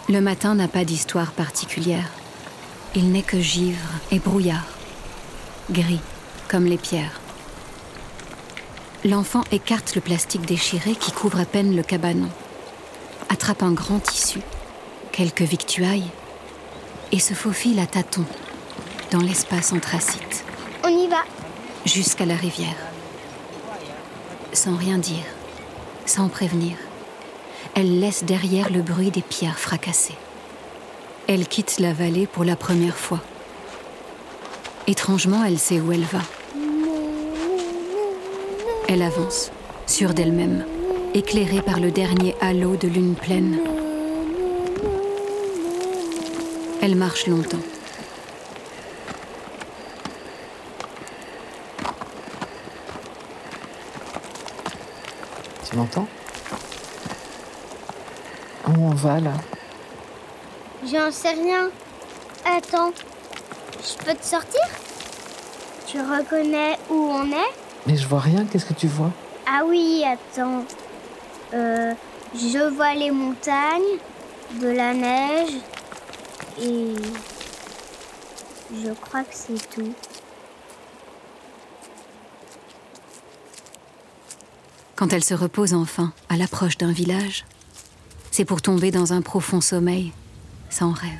Le matin n'a pas d'histoire particulière. Il n'est que givre et brouillard, gris comme les pierres. L'enfant écarte le plastique déchiré qui couvre à peine le cabanon, attrape un grand tissu, quelques victuailles, et se faufile à tâtons dans l'espace anthracite. On y va. Jusqu'à la rivière. Sans rien dire, sans prévenir, elle laisse derrière le bruit des pierres fracassées. Elle quitte la vallée pour la première fois. Étrangement, elle sait où elle va. Elle avance, sûre d'elle-même, éclairée par le dernier halo de lune pleine. Elle marche longtemps. Tu m'entends? Où on va, là? J'en sais rien. Attends, je peux te sortir? Tu reconnais où on est? Mais je vois rien, qu'est-ce que tu vois? Ah oui, attends. Je vois les montagnes, de la neige, et je crois que c'est tout. Quand elle se repose enfin à l'approche d'un village, c'est pour tomber dans un profond sommeil, sans rêve.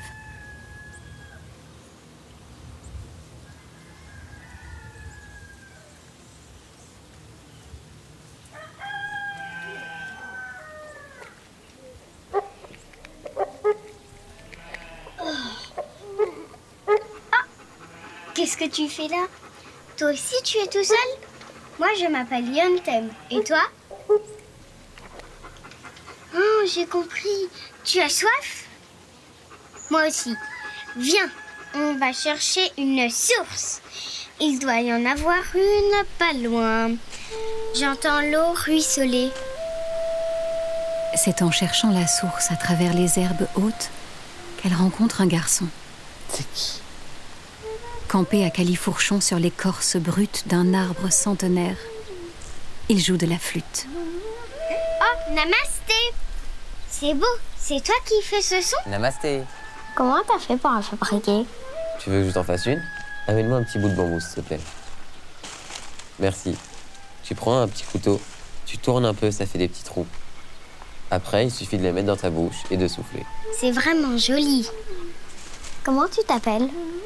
Qu'est-ce que tu fais là? Toi aussi, tu es tout seul? Moi, je m'appelle Yontem. Et toi? Oh, j'ai compris. Tu as soif? Moi aussi. Viens, on va chercher une source. Il doit y en avoir une pas loin. J'entends l'eau ruisseler. C'est en cherchant la source à travers les herbes hautes qu'elle rencontre un garçon. C'est qui? Campé à califourchon sur l'écorce brute d'un arbre centenaire, il joue de la flûte. Oh, namasté! C'est beau, c'est toi qui fais ce son? Namasté. Comment t'as fait pour en fabriquer? Tu veux que je t'en fasse une? Amène-moi un petit bout de bambou, s'il te plaît. Merci. Tu prends un petit couteau, tu tournes un peu, ça fait des petits trous. Après, il suffit de les mettre dans ta bouche et de souffler. C'est vraiment joli. Comment tu t'appelles?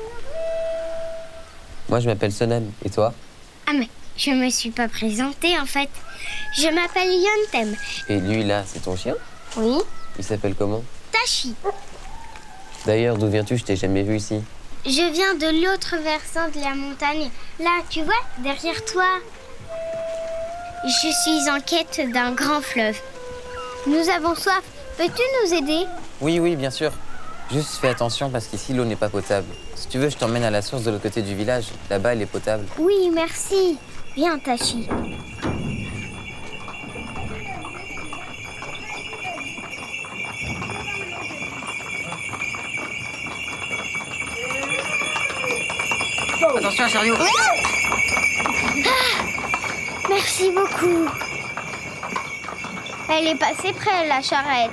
Moi, je m'appelle Sonam. Et toi? Ah mais, je me suis pas présentée en fait. Je m'appelle Yontem. Et lui, là, c'est ton chien? Oui? Il s'appelle comment? Tachi. D'ailleurs, d'où viens-tu? Je t'ai jamais vu ici. Je viens de l'autre versant de la montagne. Là, tu vois, derrière toi. Je suis en quête d'un grand fleuve. Nous avons soif. Peux-tu nous aider? Oui, bien sûr. Juste fais attention parce qu'ici, l'eau n'est pas potable. Si tu veux, je t'emmène à la source de l'autre côté du village. Là-bas, elle est potable. Oui, merci. Viens, Tachi. Attention, chariot! Merci beaucoup. Elle est passée près, la charrette.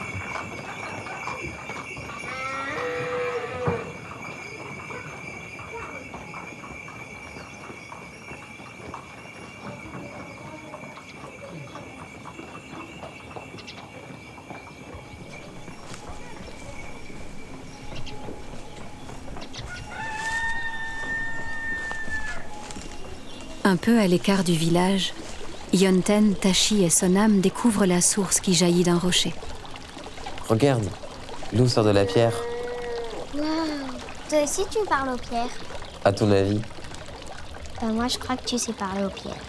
Un peu à l'écart du village, Yonten, Tachi et Sonam découvrent la source qui jaillit d'un rocher. Regarde, l'eau sort de la pierre. Waouh. Toi aussi, tu parles aux pierres? À ton avis? Moi, je crois que tu sais parler aux pierres.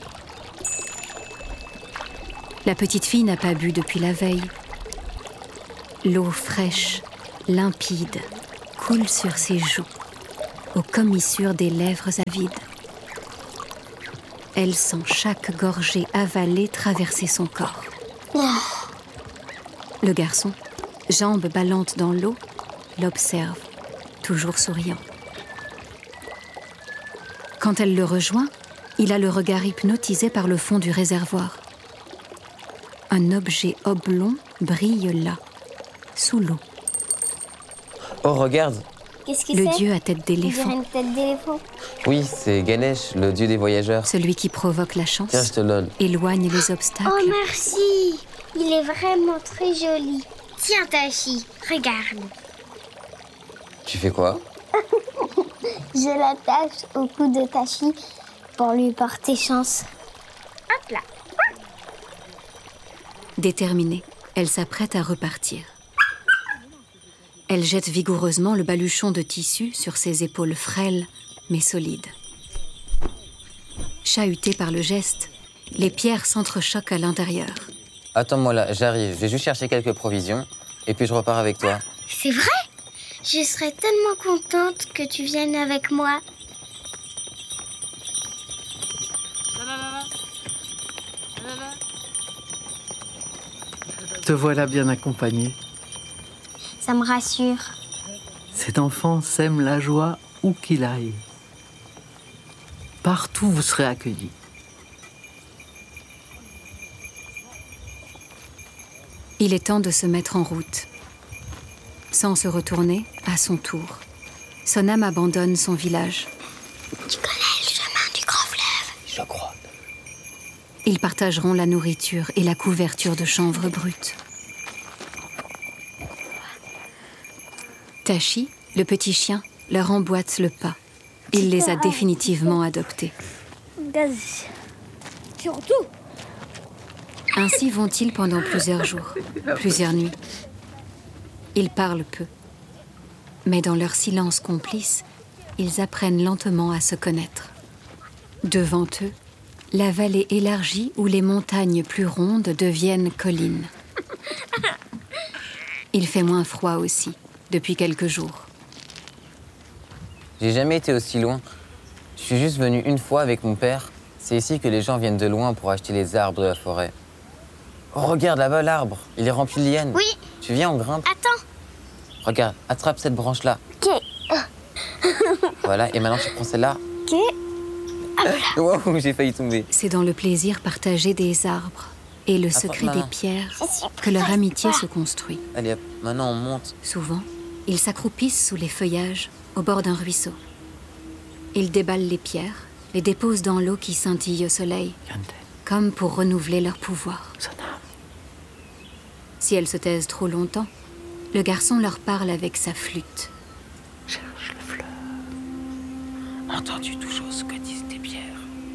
La petite fille n'a pas bu depuis la veille. L'eau fraîche, limpide, coule sur ses joues, aux commissures des lèvres avides. Elle sent chaque gorgée avalée traverser son corps. Le garçon, jambes ballantes dans l'eau, l'observe, toujours souriant. Quand elle le rejoint, il a le regard hypnotisé par le fond du réservoir. Un objet oblong brille là, sous l'eau. Oh, regarde. Qu'est-ce que Le c'est? dieu à tête On dirait d'éléphant, une tête d'éléphant. Oui, c'est Ganesh, le dieu des voyageurs. celui qui provoque la chance, Tiens, je te le donne. éloigne les obstacles. Oh, merci. Il est vraiment très joli. Tiens, Tachi, regarde. Tu fais quoi? Je l'attache au cou de Tachi pour lui porter chance. Hop là. Déterminée, elle s'apprête à repartir. Elle jette vigoureusement le baluchon de tissu sur ses épaules frêles mais solides. Chahutée par le geste, les pierres s'entrechoquent à l'intérieur. Attends-moi là, j'arrive. Je vais juste chercher quelques provisions et puis je repars avec toi. C'est vrai? Je serais tellement contente que tu viennes avec moi. Te voilà bien accompagné. Ça me rassure. Cet enfant sème la joie où qu'il aille. Partout vous serez accueillis. Il est temps de se mettre en route. Sans se retourner, à son tour, son âme abandonne son village. Tu connais le chemin du grand fleuve? Je crois. Ils partageront la nourriture et la couverture de chanvre brute. Tachi, le petit chien, leur emboîte le pas. Il les a définitivement adoptés. Surtout. Ainsi vont-ils pendant plusieurs jours, plusieurs nuits. Ils parlent peu. Mais dans leur silence complice, ils apprennent lentement à se connaître. Devant eux, la vallée élargie où les montagnes plus rondes deviennent collines. Il fait moins froid aussi, depuis quelques jours. J'ai jamais été aussi loin. Je suis juste venu une fois avec mon père. C'est ici que les gens viennent de loin pour acheter les arbres de la forêt. Oh, regarde là-bas l'arbre. Il est rempli de lianes. Oui. Tu viens, on grimpe? Attends. Regarde, attrape cette branche-là. Ok. Voilà, et maintenant tu prends celle-là. Ok. Wow, j'ai failli tomber. C'est dans le plaisir partagé des arbres et le secret des maman. pierres Je suis que leur prête. amitié se construit. Allez hop, maintenant on monte. Souvent, ils s'accroupissent sous les feuillages, au bord d'un ruisseau. Ils déballent les pierres, les déposent dans l'eau qui scintille au soleil, comme pour renouveler leur pouvoir. Si elles se taisent trop longtemps, le garçon leur parle avec sa flûte. Cherche le fleuve. Entends-tu tout chose que disent tes pierres?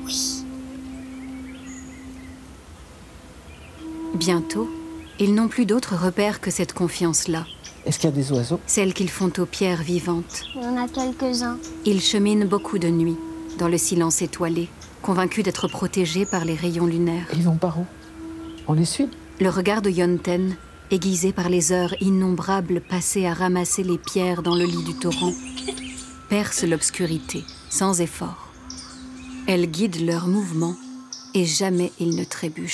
Bientôt, ils n'ont plus d'autres repères que cette confiance-là, Est-ce qu'il y a des oiseaux? celle qu'ils font aux pierres vivantes. Il y en a quelques-uns. Ils cheminent beaucoup de nuit, dans le silence étoilé, convaincus d'être protégés par les rayons lunaires. Et ils vont par où? On les suit? Le regard de Yonten, aiguisé par les heures innombrables passées à ramasser les pierres dans le lit du torrent, perce l'obscurité, sans effort. Elle guide leurs mouvements et jamais ils ne trébuchent.